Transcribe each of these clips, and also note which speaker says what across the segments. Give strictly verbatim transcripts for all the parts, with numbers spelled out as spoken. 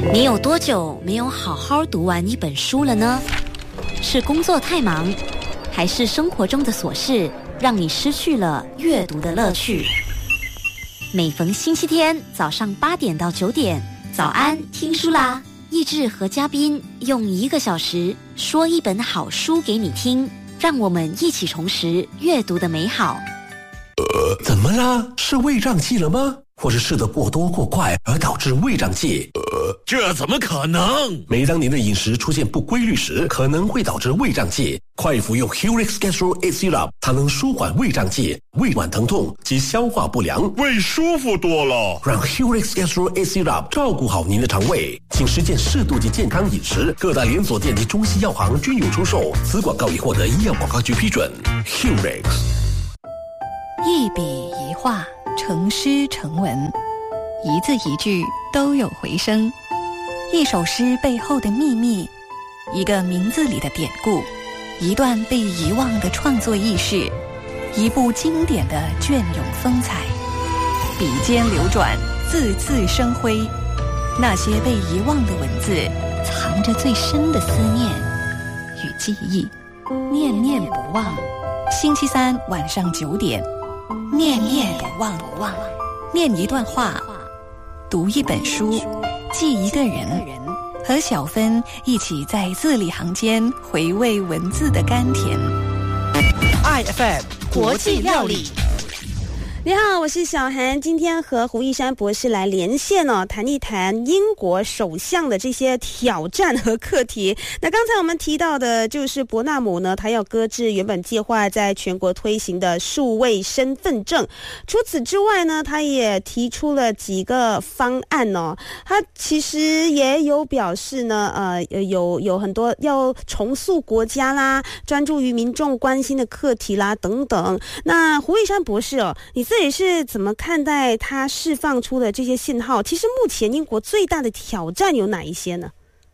Speaker 1: 你有多久没有好好读完一本书了呢？是工作太忙，还是生活中的琐事让你失去了阅读的乐趣？每逢星期天早上八点到九点，早安听书啦！益智和嘉宾用一个小时说一本好书给你听，让我们一起重拾阅读的美好。
Speaker 2: 呃，怎么啦？是胃胀气了吗？或是吃得过多过快而导致胃胀气？
Speaker 3: 呃，这怎么可能？
Speaker 2: 每当您的饮食出现不规律时，可能会导致胃胀气。快服用 Helix Gastro eight Syrup， 它能舒缓胃胀气、胃脘疼痛及消化不良，
Speaker 3: 胃舒服多了。
Speaker 2: 让 Helix Gastro eight Syrup 照顾好您的肠胃，请实践适度及健康饮食。各大连锁店及中西药行均有出售。此广告已获得医药广告局批准。Helix。
Speaker 4: 一笔一画，成诗成文，一字一句都有回声。一首诗背后的秘密，一个名字里的典故，一段被遗忘的创作轶事，一部经典的隽永风采。笔尖流转，字字生辉。那些被遗忘的文字，藏着最深的思念与记忆，念念不忘。星期三晚上九点，念念不忘，念一段话，读一本书，记一个人，和小芬一起在字里行间回味文字的甘甜。
Speaker 5: I F M 国际料理。
Speaker 6: 你好，我是小涵，今天和胡一山博士来连线哦，谈一谈英国首相的这些挑战和课题。那刚才我们提到的就是伯纳姆呢，他要搁置原本计划在全国推行的数位身份证。除此之外呢，他也提出了几个方案哦。他其实也有表示呢，呃，有有很多要重塑国家啦，专注于民众关心的课题啦，等等。那胡一山博士哦，你自己是怎么看待他释放出的这些信号？其实目前英国最大的挑战有哪一些呢？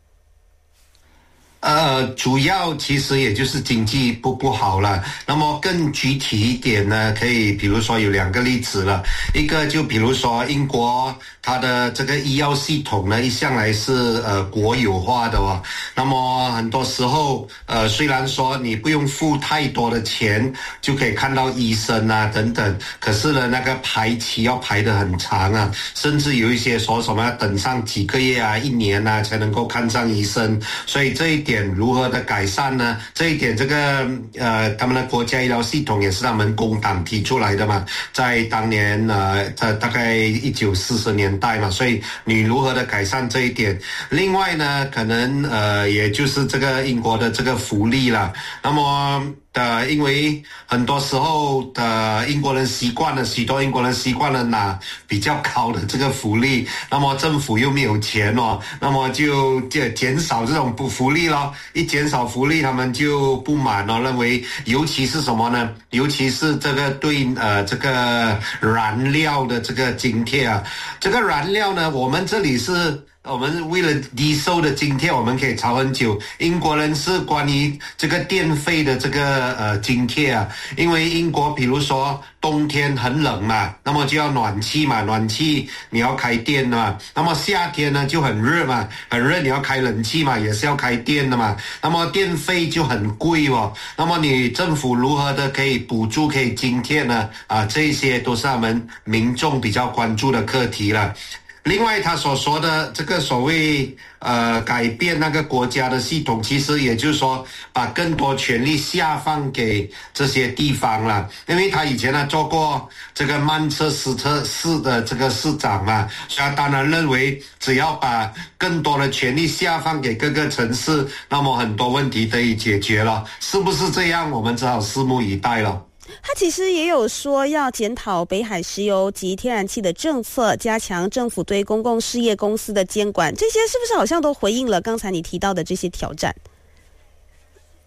Speaker 7: 呃，主要其实也就是经济不不好了。那么更具体一点呢，可以比如说有两个例子了。一个就比如说英国它的这个医药系统呢，一向来是呃国有化的哦。那么很多时候呃虽然说你不用付太多的钱就可以看到医生啊等等，可是呢那个排期要排得很长啊，甚至有一些说什么要等上几个月啊、一年啊才能够看上医生。所以这一点如何的改善呢？这一点这个呃他们的国家医疗系统也是他们工党提出来的嘛，在当年呃在大概一九四十年代嘛，所以你如何的改善这一点？另外呢，可能呃也就是这个英国的这个福利了。那么的，因为很多时候的英国人习惯了，许多英国人习惯了拿比较高的这个福利，那么政府又没有钱哦，那么就减少这种不福利咯。一减少福利，他们就不满哦，认为尤其是什么呢？尤其是这个对呃这个燃料的这个津贴啊，这个燃料呢，我们这里是。我们为了低收的津贴，我们可以吵很久。英国人是关于这个电费的这个呃津贴啊，因为英国比如说冬天很冷嘛，那么就要暖气嘛，暖气你要开电的嘛。那么夏天呢就很热嘛，很热你要开冷气嘛，也是要开电的嘛。那么电费就很贵哦。那么你政府如何的可以补助、可以津贴呢？啊，这些都是他们民众比较关注的课题了。另外他所说的这个所谓呃改变那个国家的系统，其实也就是说把更多权力下放给这些地方了。因为他以前呢做过这个曼彻斯特市的这个市长嘛，所以他当然认为只要把更多的权力下放给各个城市，那么很多问题得以解决了。是不是这样？我们只好拭目以待了。
Speaker 6: 他其实也有说要检讨北海石油及天然气的政策，加强政府对公共事业公司的监管，这些是不是好像都回应了刚才你提到的这些挑战？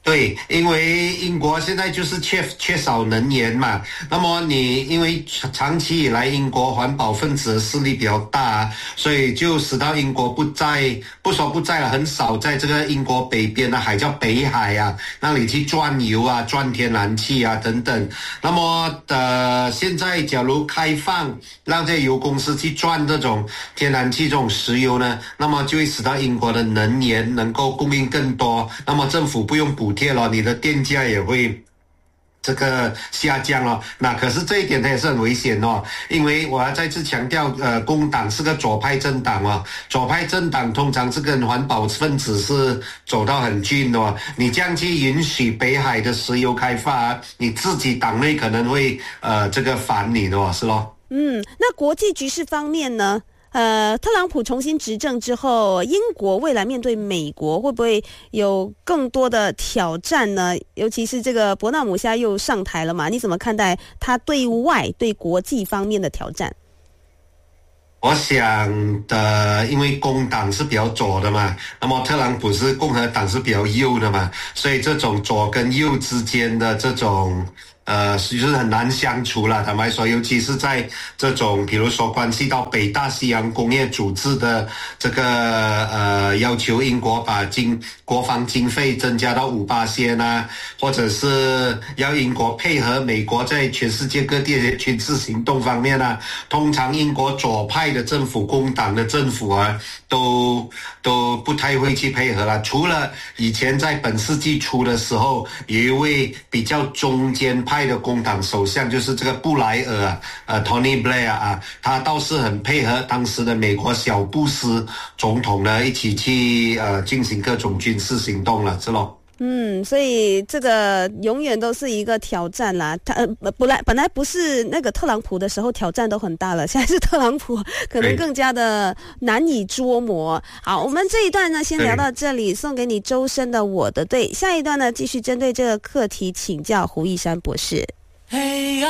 Speaker 7: 对，因为英国现在就是缺缺少能源嘛，那么你因为长期以来英国环保分子的势力比较大，所以就使到英国不在，不说不在了，很少在这个英国北边的海叫北海啊，那里去钻油啊、钻天然气啊等等。那么呃，现在假如开放让这些油公司去钻这种天然气、这种石油呢，那么就会使到英国的能源能够供应更多，那么政府不用补贴了，你的电价也会这个下降了。那可是这一点它也是很危险哦，因为我要再次强调，呃，工党是个左派政党哦，左派政党通常是跟环保分子是走到很近的哦。你这样去允许北海的石油开发，你自己党内可能会呃这个反你的哦，是咯。
Speaker 6: 嗯，那国际局势方面呢？呃，特朗普重新执政之后，英国未来面对美国会不会有更多的挑战呢？尤其是这个伯纳姆现在又上台了嘛，你怎么看待他对外对国际方面的挑战？
Speaker 7: 我想的，因为工党是比较左的嘛，那么特朗普是共和党是比较右的嘛，所以这种左跟右之间的这种呃，就是很难相处了。坦白说，尤其是在这种，比如说关系到北大西洋工业组织的这个呃，要求英国把经国防经费增加到五巴仙啊，或者是要英国配合美国在全世界各地的军事行动方面啊，通常英国左派的政府、工党的政府啊，都都不太会去配合了。除了以前在本世纪初的时候，有一位比较中间派的工党首相，就是这个布莱尔啊，呃 Tony Blair 啊，他倒是很配合当时的美国小布斯总统呢，一起去呃进行各种军事行动了，是咯。
Speaker 6: 嗯，所以这个永远都是一个挑战啦。他呃本来本来不是那个特朗普的时候挑战都很大了，现在是特朗普可能更加的难以捉摸。好，我们这一段呢先聊到这里，送给你周深的《我的队》。下一段呢继续针对这个课题请教胡一山博士。